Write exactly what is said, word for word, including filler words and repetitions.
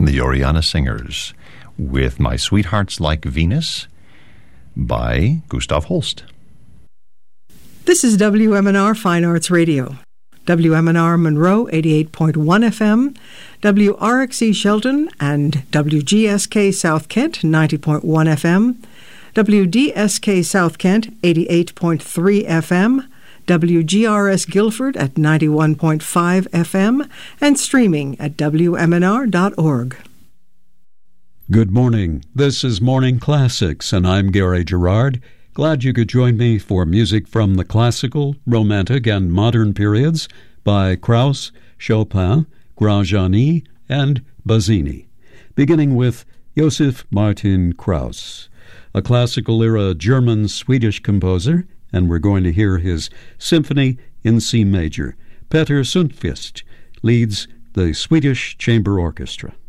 the Oriana Singers with My Sweetheart's Like Venus by Gustav Holst. This is W M N R Fine Arts Radio. W M N R Monroe, eighty-eight point one F M, W R X E Shelton and W G S K South Kent, ninety point one F M, W D S K South Kent, eighty-eight point three F M, W G R S Guilford at ninety-one point five F M, and streaming at W M N R dot org. Good morning. This is Morning Classics, and I'm Gary Gerard. Glad you could join me for music from the classical, romantic, and modern periods by Krauss, Chopin, Graziani, and Bazzini, beginning with Joseph Martin Krauss, a classical-era German-Swedish composer, and we're going to hear his symphony in C major. Peter Sundqvist leads the Swedish Chamber Orchestra.